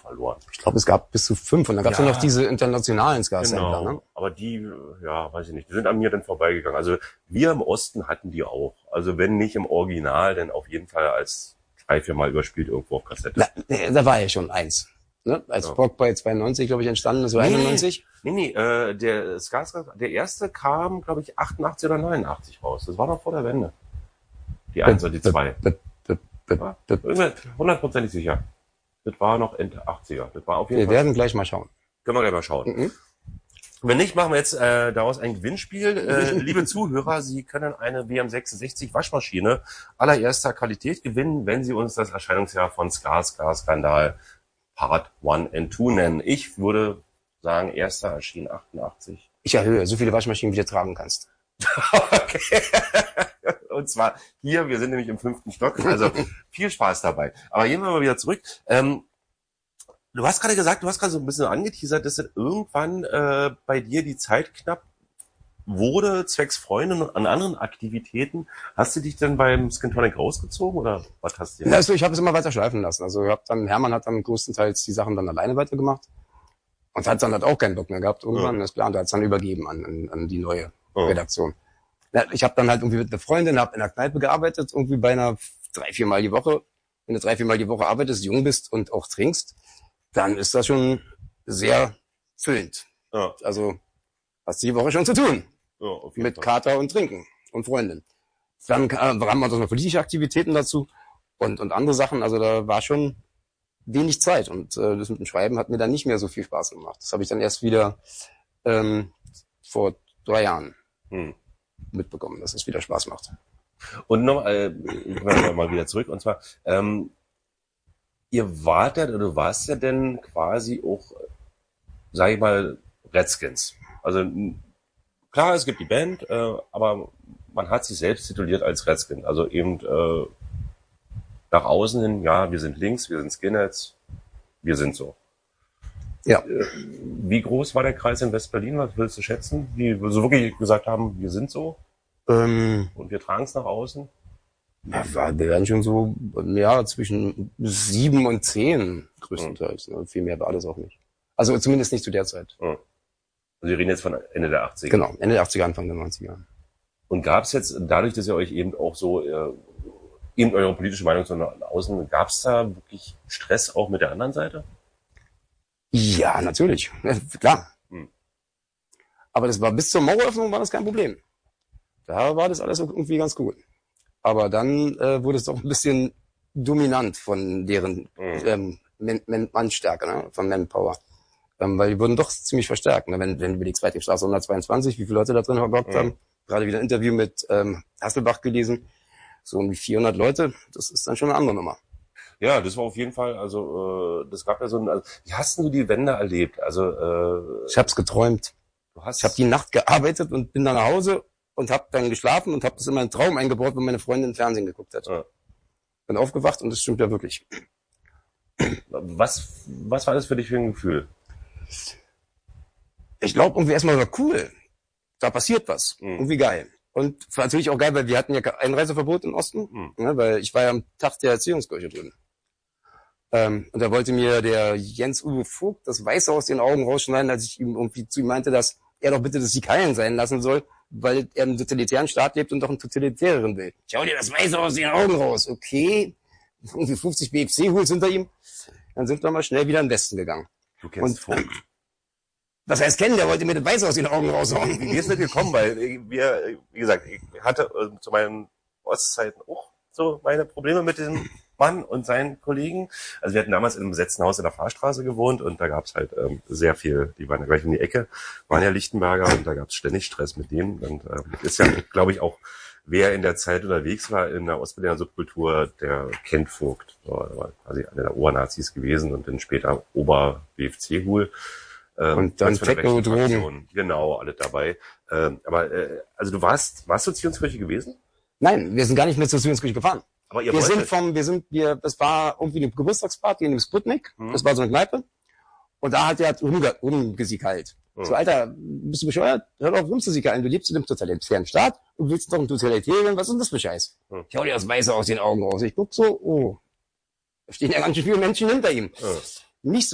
verloren. Ich glaube, es gab bis zu 5 und dann gab es ja noch diese internationalen Skahändler, Genau, ne? aber die, ja, weiß ich nicht, die sind an mir dann vorbeigegangen. Also wir im Osten hatten die auch. Also wenn nicht im Original, dann auf jeden Fall als 3-4 Mal überspielt irgendwo auf Kassette. Da war ja schon eins. Ne? Als Rockboy 92, glaube ich, entstanden ist, so 91. Der erste kam, glaube ich, 88 oder 89 raus. Das war noch vor der Wende. Die 1 und die 2. Hundertprozentig sicher. Das war noch Ende 80er. Das war auf jeden Fall. Wir werden gleich mal schauen. Können wir gleich mal schauen. Mhm. Wenn nicht, machen wir jetzt daraus ein Gewinnspiel. Liebe Zuhörer, Sie können eine WM66 Waschmaschine allererster Qualität gewinnen, wenn Sie uns das Erscheinungsjahr von Skandal Part 1 and 2 nennen. Ich würde sagen, erster erschien 88. Ich erhöhe, so viele Waschmaschinen, wie du tragen kannst. Okay. Und zwar hier, wir sind nämlich im 5. Stock, also viel Spaß dabei. Aber gehen wir mal wieder zurück. Du hast gerade gesagt, du hast gerade so ein bisschen angeteasert, dass dann irgendwann bei dir die Zeit knapp wurde, zwecks Freundin und an anderen Aktivitäten. Hast du dich dann beim Skintonic rausgezogen oder was hast du denn? Also ich habe es immer weiter schleifen lassen. Also Hermann hat dann größtenteils die Sachen dann alleine weitergemacht und hat dann halt auch keinen Bock mehr gehabt irgendwann. Das Plan hat es dann übergeben an die neue Redaktion. Ja, ich habe dann halt irgendwie mit einer Freundin, habe in der Kneipe gearbeitet, irgendwie beinahe 3-4 Mal die Woche. Wenn du 3-4 Mal die Woche arbeitest, jung bist und auch trinkst, dann ist das schon sehr füllend. Ja. Also hast du die Woche schon zu tun. Ja, mit Kater und Trinken und Freundin. Dann haben wir noch politische Aktivitäten dazu und andere Sachen. Also da war schon wenig Zeit. Und das mit dem Schreiben hat mir dann nicht mehr so viel Spaß gemacht. Das habe ich dann erst wieder vor 3 Jahren mitbekommen, dass es wieder Spaß macht. Und noch mal wieder zurück. Und zwar, ihr wart ja, oder du warst ja denn quasi auch, sag ich mal, Redskins. Also klar, es gibt die Band, aber man hat sich selbst tituliert als Redskin. Also eben nach außen hin, ja, wir sind links, wir sind Skinheads, wir sind so. Ja. Wie groß war der Kreis in West-Berlin? Was willst du schätzen? Wie wir so wirklich gesagt haben, wir sind so? Und wir tragen es nach außen? Ja, wir werden schon so, ja, zwischen 7 und 10 größtenteils. Ne? Viel mehr war das auch nicht. Also zumindest nicht zu der Zeit. Also wir reden jetzt von Ende der 80er. Genau, Ende der 80er, Anfang der 90er. Und gab es jetzt, dadurch, dass ihr euch eben auch so, eben eure politische Meinung so nach außen, gab es da wirklich Stress auch mit der anderen Seite? Ja, natürlich. Ja, klar. Aber das war bis zur Maueröffnung war das kein Problem. Da war das alles irgendwie ganz gut. Aber dann wurde es doch ein bisschen dominant von deren Mannstärke, ne? Von Manpower. Weil die wurden doch ziemlich verstärkt. Ne? Wenn du überlegst, Weidlichstraße 122, wie viele Leute da drin gehockt haben. Gerade wieder ein Interview mit Hasselbach gelesen. So um die 400 Leute. Das ist dann schon eine andere Nummer. Ja, das war auf jeden Fall, also das gab ja so ein, also, wie hast du die Wende erlebt? Also ich hab's geträumt. Ich habe die Nacht gearbeitet und bin dann nach Hause und habe dann geschlafen und habe das in meinen Traum eingebaut, wenn meine Freundin Fernsehen geguckt hat. Ja. Bin aufgewacht und das stimmt ja wirklich. Was war das für dich für ein Gefühl? Ich glaube, irgendwie erstmal war cool. Da passiert was. Irgendwie geil. Und war natürlich auch geil, weil wir hatten ja Einreiseverbot im Osten, ne, weil ich war ja am Tag der Erziehungskirche drin. Und da wollte mir der Jens-Uwe Vogt das Weiße aus den Augen rausschneiden, als ich ihm irgendwie zu ihm meinte, dass er doch bitte das Sikalen sein lassen soll, weil er im totalitären Staat lebt und doch einen totalitäreren will. Schau dir das Weiße aus den Augen raus. Okay. Irgendwie 50 BFC-Hools hinter ihm. Dann sind wir mal schnell wieder in den Westen gegangen. Du kennst Vogt? Was heißt kennen? Der wollte mir das Weiße aus den Augen raushauen. Wie ist das gekommen? Weil wir, wie gesagt, ich hatte zu meinen Ostzeiten auch so meine Probleme mit diesem Mann und seinen Kollegen. Also wir hatten damals in einem besetzten Haus in der Fahrstraße gewohnt und da gab's halt sehr viel, die waren ja gleich um die Ecke, waren ja Lichtenberger und da gab's ständig Stress mit denen. Und ist ja, glaube ich, auch, wer in der Zeit unterwegs war in der Ostberliner Subkultur, der kennt Vogt. So, war quasi einer der Obernazis gewesen und dann später Ober-BFC-Hul. Und dann Techno-Drogen. Genau, alle dabei. Aber also du warst du Zionskirche gewesen? Nein, wir sind gar nicht mehr zur Zionskirche gefahren. Aber ihr das war irgendwie eine Geburtstagsparty in dem Sputnik. Das war so eine Kneipe. Und da hat er rumgesikalt. So, Alter, bist du bescheuert? Hör doch auf rumzusikalen. Du lebst in einem totalitären Staat und willst doch einen totalitären. Was ist denn das für Scheiß? Ich hau dir das Weiße aus den Augen raus. Ich guck so, da stehen ja ganz schön viele Menschen hinter ihm. Nicht so